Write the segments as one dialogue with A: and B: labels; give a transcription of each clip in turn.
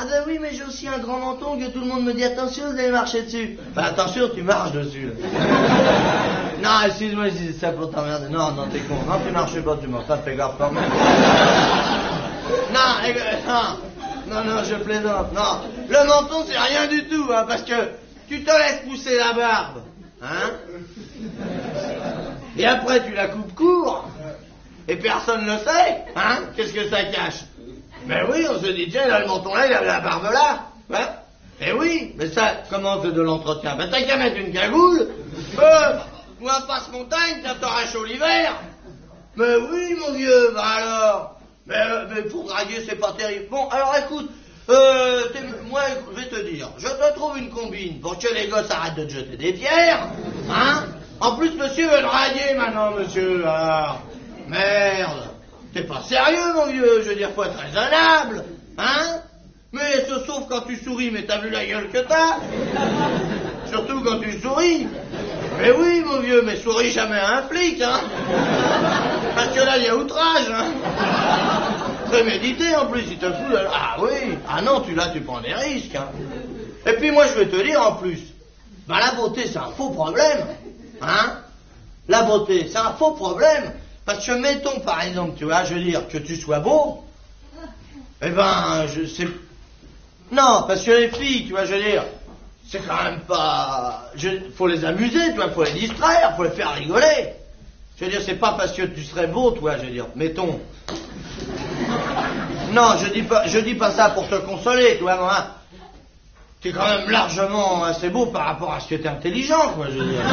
A: ben oui, mais j'ai aussi un grand menton que tout le monde me dit attention, vous allez marcher dessus. Ben attention, tu marches dessus. Non, excuse-moi, je dis ça pour t'emmerder. Non, t'es con. Non, tu marches pas, tu marches pas, fais gaffe quand même. Non, je plaisante. Non, le menton, c'est rien du tout, hein, parce que tu te laisses pousser la barbe, hein. Et après, tu la coupes court. Et personne ne le sait, hein. Qu'est-ce que ça cache? Mais oui, on se dit, tiens, là, le menton là, il a la barbe là. Ouais. Eh oui, mais ça, comment c'est de l'entretien? Ben, t'as qu'à mettre une cagoule. Ou un passe-montagne, ça t'aura chaud l'hiver. Mais oui, mon vieux, bah alors. Mais pour draguer, c'est pas terrible. Bon, alors écoute, moi, je vais te dire, je te trouve une combine pour que les gosses arrêtent de te jeter des pierres, hein. En plus, monsieur veut draguer maintenant, monsieur, alors. Merde. T'es pas sérieux, mon vieux, je veux dire, faut être raisonnable, hein. Mais sauf quand tu souris, mais t'as vu la gueule que t'as? Surtout quand tu souris. Mais oui, mon vieux, mais souris jamais à un flic, hein. Parce que là, il y a outrage, hein. Prémédité, en plus, il te fout... Ah oui. Ah non, tu prends des risques, hein. Et puis moi, je vais te dire, en plus, ben la beauté, c'est un faux problème, hein. La beauté, c'est un faux problème. Parce que mettons, par exemple, tu vois, je veux dire, que tu sois beau, eh ben, je sais... Non, parce que les filles, tu vois, je veux dire, c'est quand même pas... Faut les amuser, tu vois, faut les distraire, faut les faire rigoler. Je veux dire, c'est pas parce que tu serais beau, toi, je veux dire, mettons... Non, je dis pas ça pour te consoler, tu vois, moi. T'es quand même largement assez beau par rapport à ce que t'es intelligent, quoi, je veux dire.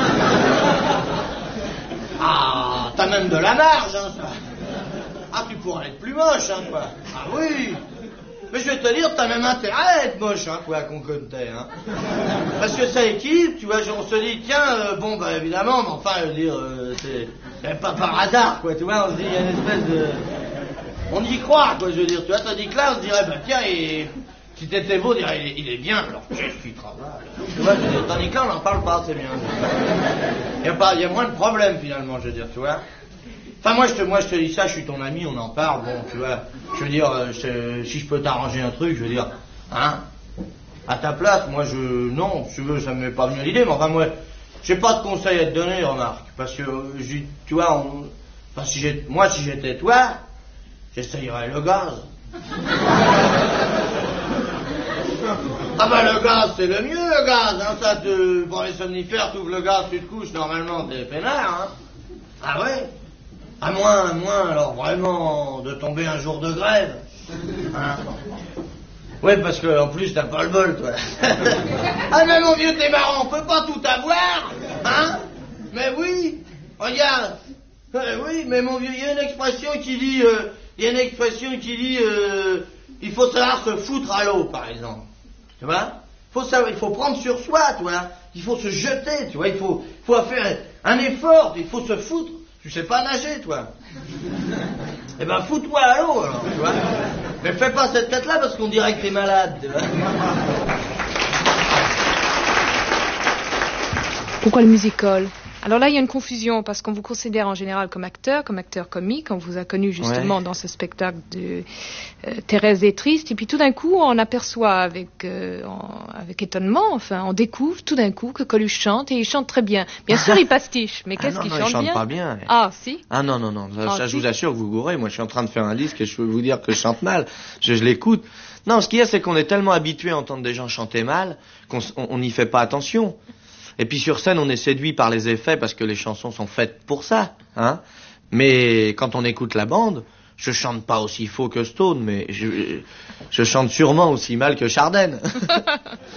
A: Ah, t'as même de la marge, hein, ça. Ah, tu pourrais être plus moche, hein, quoi. Ah oui. Mais je vais te dire, t'as même intérêt à être moche, hein, quoi, qu'on connaît, hein. Parce que ça équipe, tu vois, on se dit, tiens, bon, bah, évidemment, mais enfin, je veux dire, c'est pas par hasard, quoi, tu vois, on se dit, il y a une espèce de... On y croit, quoi, je veux dire, tu vois, tandis que là, on se dirait, bah, tiens, si t'étais beau, on dirait, il est bien, alors, qu'est-ce qu'il travaille, tu vois, je veux dire, tandis que là, on n'en parle pas, c'est bien. Il y a moins de problèmes, finalement, je veux dire, tu vois. Enfin, moi, je te dis ça, je suis ton ami, on en parle, bon, tu vois, je veux dire, si je peux t'arranger un truc, je veux dire, hein, à ta place, moi, non, si tu veux, ça me met pas venu à l'idée, mais enfin, moi, j'ai pas de conseils à te donner, remarque, parce que, tu vois, si j'étais toi, j'essayerais le gaz. Ah bah, le gaz, c'est le mieux, le gaz, hein, ça, pour les somnifères, t'ouvres le gaz, tu te couches, normalement, t'es peinard, hein. Ah ouais. À moins, alors vraiment, de tomber un jour de grève. Hein. Ouais, parce que en plus, t'as pas le bol, toi. Ah, mais mon vieux, t'es marrant, on peut pas tout avoir, hein. Mais oui, regarde. Oui, mais mon vieux, il y a une expression qui dit, il faut savoir se foutre à l'eau, par exemple. Tu vois? Il faut prendre sur soi, tu vois. Il faut se jeter, tu vois. Il faut faire un effort, il faut se foutre. Tu sais pas nager, toi. Eh ben, fous-toi à l'eau, alors, tu vois. Mais fais pas cette tête-là parce qu'on dirait que t'es malade, tu vois.
B: Pourquoi le musical? Alors là, il y a une confusion, parce qu'on vous considère en général comme acteur comique. On vous a connu justement dans ce spectacle de Thérèse est triste. Et puis tout d'un coup, on aperçoit avec étonnement, enfin, on découvre tout d'un coup que Coluche chante, et il chante très bien. Bien sûr, il pastiche, mais qu'est-ce qu'il chante bien?
C: Il chante pas bien.
B: Ah, si?
C: Ah non, ça, je vous assure que vous gourrez. Moi, je suis en train de faire un disque et je peux vous dire que je chante mal. Je l'écoute. Non, ce qu'il y a, c'est qu'on est tellement habitué à entendre des gens chanter mal qu'on n'y fait pas attention. Et puis sur scène, on est séduit par les effets parce que les chansons sont faites pour ça, hein. Mais quand on écoute la bande, je chante pas aussi faux que Stone, mais je chante sûrement aussi mal que Chardin.